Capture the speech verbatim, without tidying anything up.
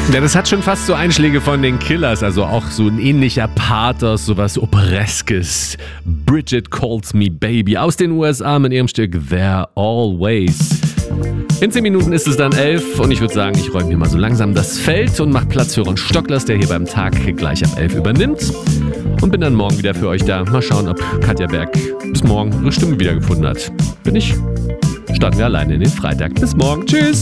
Ja, das hat schon fast so Einschläge von den Killers, also auch so ein ähnlicher Pathos, sowas Opereskes. Bridget Calls Me Baby aus den U S A mit ihrem Stück There Always. In zehn Minuten ist es dann elf und ich würde sagen, ich räume hier mal so langsam das Feld und mache Platz für Ron Stocklers, der hier beim Tag gleich ab elf übernimmt. Und bin dann morgen wieder für euch da. Mal schauen, ob Katja Berg bis morgen ihre Stimme wiedergefunden hat. Wenn nicht, starten wir alleine in den Freitag. Bis morgen. Tschüss.